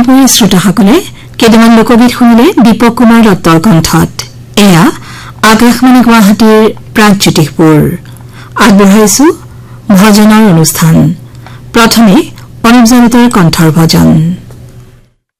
তদুপৰি শ্ৰোতাসকলে কেইটামান লোকগীত শুনিলে দীপক কুমাৰ দত্তৰ কণ্ঠত। এয়া আকাশবাণী গুৱাহাটীৰ প্ৰাগজ্যোতিষপুৰ। আগবঢ়াইছো ভজনৰ অনুষ্ঠান। প্ৰথমে অনুপ জালিতৰ কণ্ঠৰ ভজন।